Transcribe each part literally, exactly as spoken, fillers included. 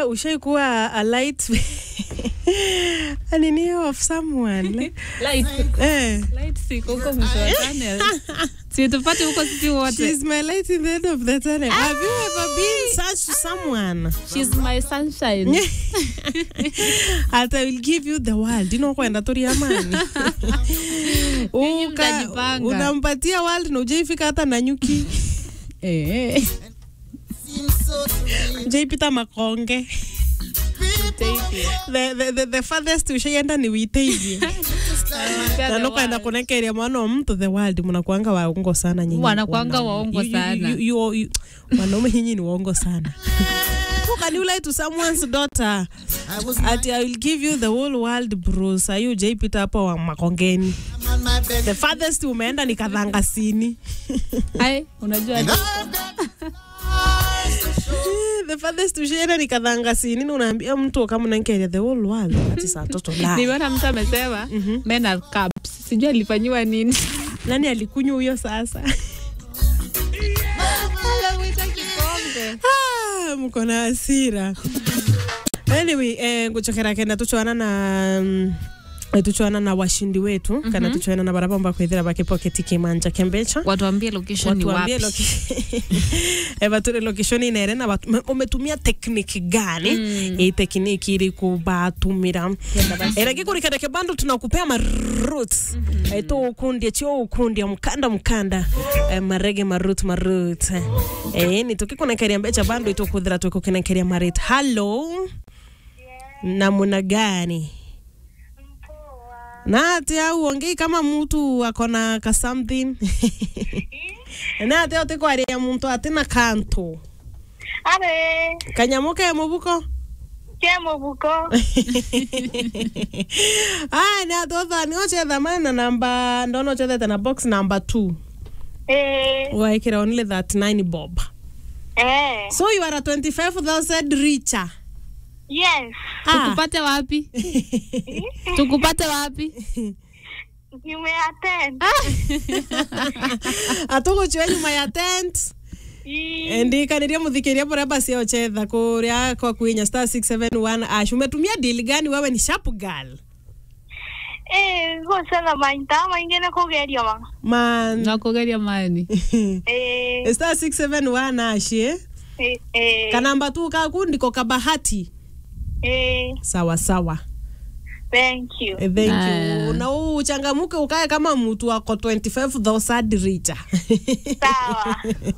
ushaikuwa a light anini of someone light eh light siku huko mwisho wa tunnel. Si tupate huko sisi wote. She's my light in the end of the tunnel. Have you ever been such to someone? She's my sunshine. I will give you the world. You know kwenda tori amani. Uka unampatia world na ujaifika hata na nyuki. Eh. Ujaipita makonge. The, the, the, the farthest ushaenda ni Witeji. Na nuko enda kunekeria mwana mtu the world mnakuanga waongo sana nyinyi. Wanakuanga waongo sana. You, you, you, wanaume nyinyi ni waongo sana. How can you lie to someone's daughter? Ati I will give you the whole world bro. Sa you J Peter hapo wa makongeni. The farthest umeenda ni Kadhangasini. Hai, unajua the farthest ushaenda ni Kadhangasini na unaambia mtu kama unankeria the whole world ati saa toto la. Nimeona mtu amesema men are cups. Sijui alifanywa nini. Nani alikunywa huyo sasa? Ala mwita kikombe. Ah, mko na hasira. Anyway, eh kuchokera kenda tuchwana na um, tuchwana na washindi wetu mm -hmm. Kana tuchwana na barabamba kwethira bake pocket Kimanja Kembecha. Watuambie location ni wapi? Watuambie Eva tule location ina erena umetumia technique gani? Mm. Hii technique ili kubatumira. Era gikurikana ke bando tunakupea ma roots. Mm -hmm. Eto ukundi chio ukundi mkanda mkanda. E, marege ma root ma root. Eh ni tukikona keria mbecha bando ito kudhira tuko kina keria marit. Hello. Yeah. Namuna gani? Na ati au ongei kama mtu akona ka something. Na ati ote kwa ya mtu atina kanto. Ale. Kanyamuka ya mubuko? Kia mubuko. Ah, na toza ni oche dhamani na namba ndono oche na box number two. Eh. Waikira only that nine bob. Eh. So you are a twenty-five thousand richer. Yes. Ah. Tukupate wapi? Tukupate wapi? Nimeattend. Atoko chwenyu my attend. Endi kaniria muthikiria bora basi ochetha kuria kwa kuinya star six seven one ash. Umetumia deal gani wewe ni sharp girl? Eh, go sana mainta maingine kugeria ma. Man. Na kugeria mani. Eh. Star six seven one ash eh? Eh. Eh. Kanamba tu ka kundi ko kabahati. Eh. Sawa sawa. Thank you. Eh, thank you. Na uchangamuke ukae kama mtu wako twenty-five thousand richer. Sawa.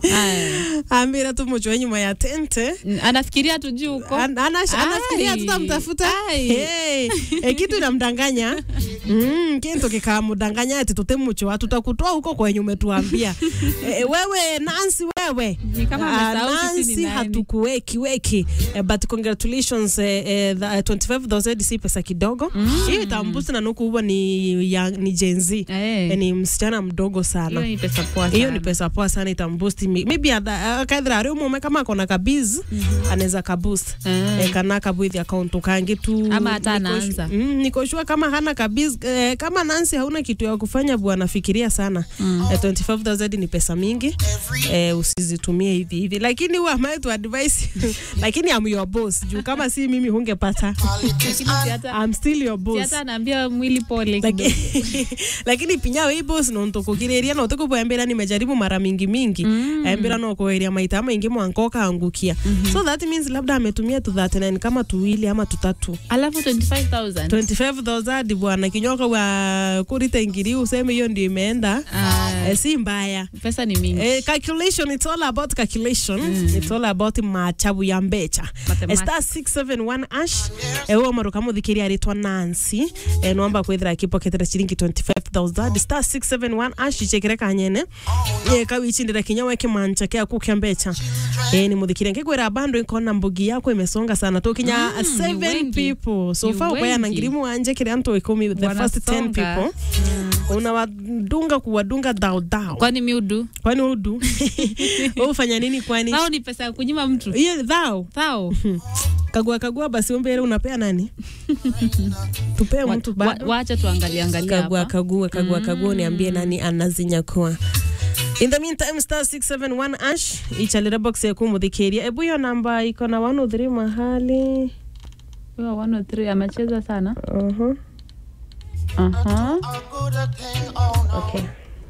Ambira tu mcho nyuma ya tente. Anafikiria tujui huko. Ana anafikiria tutamtafuta. Eh, eh kitu inamdanganya. Mm, kitu kikamdanganya ati tutemucho watu tutakutoa huko kwenye umetuambia. E, wewe Nancy wewe. Ni kama amesahau sisi ni nani. Hatukuweki weki. Uh, but congratulations uh, uh, the twenty-five thousand si pesa kidogo. Mm. Hii tambusi na nuku huwa ni ya, ni Gen Z. Hey. Ni msichana mdogo sana. Hiyo ni pesa poa sana. Hiyo ni pesa poa sana itambusti. Maybe uh, kaidra ari mume kama akona kabiz mm -hmm. anaweza kaboost. Mm. E, kana kabuithi account kangi tu. Ama hata anaanza. Mm, niko sure kama hana kabiz eh, kama Nancy hauna kitu ya kufanya bwana fikiria sana. Mm. Eh, twenty-five thousand ni pesa mingi. Eh, usizitumie hivi hivi. Lakini huwa my to advice. Lakini I'm your boss. Juu kama si mimi hungepata. I'm still your boss. Hata naambia mwili pole kidogo. Lakini pinya we boss no ntoko kireria no toko boembera nimejaribu mara mingi mingi. Mm. Embera no koeria maita maingi mwangoka angukia. Mm -hmm. So that means labda ametumia tu thirty-nine kama tuwili ama tutatu. Alafu twenty-five thousand. twenty-five thousand bwana kinyoka wa kurita ingiri useme hiyo ndio imeenda. Uh, si mbaya. Pesa ni mingi. Eh, calculation, it's all about calculation. Mm. It's all about machabu ya mbecha. Star six seven one ash. Ewo maru kama thikiria ritwa Nancy. E nomba kwethira kipoketera shilingi twenty-five thousand. Star six seven one ash chekere kanyene. E kawichindira kinyawe Kimanja kya kukia mbecha. E ni muthikire ngikwira bando ikona mbugi yako imesonga sana tokinya mm, seven people. So far kwa na ngirimu anje kire anto ikumi the Wana first ten people. Mm. Unawadunga kuwadunga dao dao. Kwani miudu? Kwani udu? Wewe ufanya nini kwani? Thao ni pesa ya kunyima mtu. Hiyo thao. Thao. Kagua kagua basi umbele unapea nani? Tupea mtu bado. Waacha tuangalie angalia hapa. Kagua kagua kagua kagua niambie nani anazinyakua. In the meantime, star six seven one ash ichalira box ya kumudhikiria. Ebu hiyo namba iko na one oh three mahali. Huyo one oh three amecheza sana. Uh-huh. Uh-huh. Okay.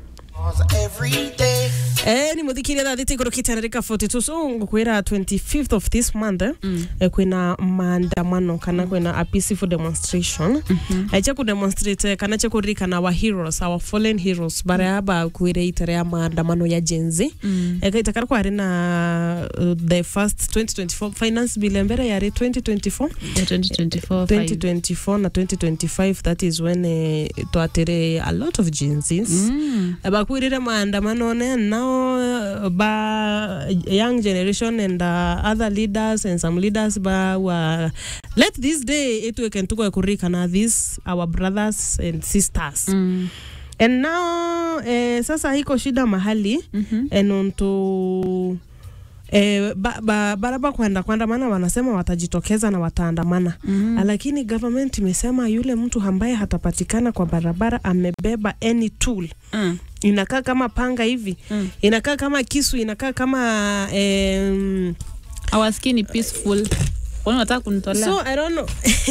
Eh ni mudhikiria da dhiti kurukita narika forty-two so ngukwira twenty-fifth of this month eh, mm. eh kwina maandamano kana kwina a peaceful demonstration mm-hmm. aicha ku demonstrate kana che kurika na our heroes our fallen heroes bara aba kuire itere ya maandamano ya Gen Z mm. eh kaita kariko arena uh, the first twenty twenty-four finance bill mbere ya twenty twenty-four yeah, twenty twenty-four twenty twenty-four na twenty twenty-five that is when uh, to atere a lot of Gen Zs mm. aba kuire maandamano ne now uh, ba young generation and uh, other leaders and some leaders ba wa let this day etu kentuko kurika na these our brothers and sisters mm. and now eh, sasa hiko shida mahali mm-hmm. enonto Eh, ba, ba, baraba kwenda kwenda maana wanasema watajitokeza na wataandamana mm. lakini government imesema yule mtu ambaye hatapatikana kwa barabara amebeba any tool mm. inakaa kama panga hivi mm. inakaa kama kisu inakaa kama um, our skin is peaceful. Unataka kunitolea? So I don't know.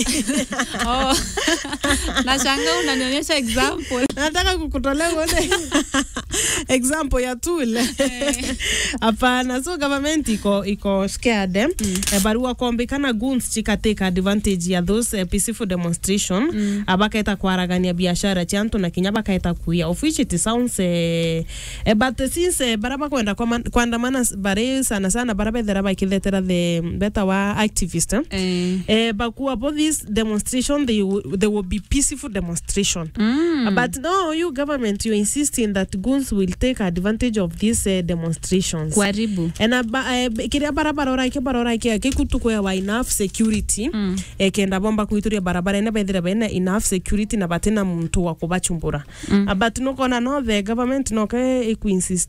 Oh. Nashangaa unanionyesha example. Nataka kukutolea ngone example ya tool. Hapana, so government iko iko scared eh. Mm. E, barua kuombekana goons chika take advantage ya those uh, peaceful demonstration mm. abakaita kwaragania biashara chanto na kinyaba kaita kuya of which it sounds eh, eh, but since eh, baraba kwenda kwa kuandamana bare sana sana baraba deraba ikidetera the better wa activist eh eh bakuwa for this demonstration they they will be peaceful demonstration mm. but no you government you insisting that goons will take advantage of these uh, demonstrations kwaribu and uh, kiria barabara ora ke barabara ke ke kutuko ya enough security mm. e kenda bomba kuituria barabara ene baithira bena enough security na batena muntu wa kubachumbura mm. uh, but no kona no the government no ke e ku insist